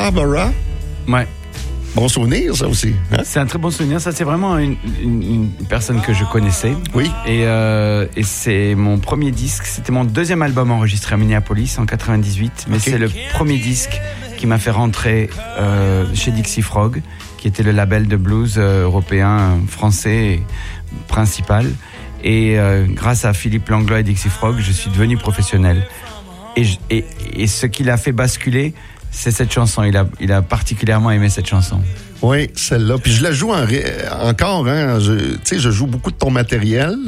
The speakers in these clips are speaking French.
Barbara. Ouais. Bon souvenir, ça aussi. Hein? C'est un très bon souvenir. Ça, c'est vraiment une personne que je connaissais. Oui. Et c'est mon premier disque. C'était mon deuxième album enregistré à Minneapolis en 98. Mais c'est le premier disque qui m'a fait rentrer chez Dixie Frog, qui était le label de blues européen, français principal. Et grâce à Philippe Langlois et Dixie Frog, je suis devenu professionnel. Et ce qui l'a fait basculer, c'est cette chanson. Il a particulièrement aimé cette chanson. Oui, celle-là. Puis je la joue encore. Hein. Je joue beaucoup de ton matériel.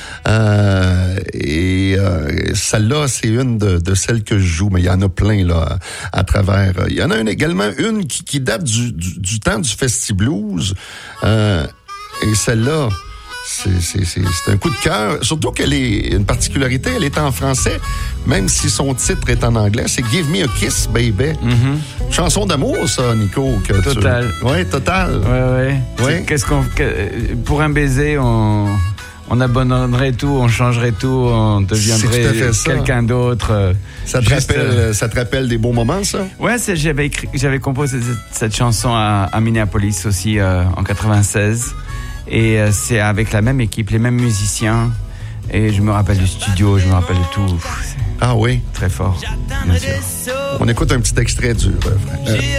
Celle-là, c'est une de celles que je joue. Mais il y en a plein là à travers. Il y en a également une qui date du temps du Festi-Blues. Et celle-là, c'est un coup de cœur. Surtout qu'elle est une particularité. Elle est en français, même si son titre est en anglais. C'est Give Me a Kiss, Baby. Mm-hmm. Chanson d'amour, ça, Nico. Total. Oui, total. Ouais. Pour un baiser, on abandonnerait tout, on changerait tout, on deviendrait quelqu'un d'autre. Ça te rappelle des bons moments, ça? Ouais, j'avais composé cette chanson à Minneapolis aussi en 96. Et c'est avec la même équipe, les mêmes musiciens. Et je me rappelle du studio, je me rappelle de tout. Ah oui? Très fort, bien sûr. On écoute un petit extrait du refrain.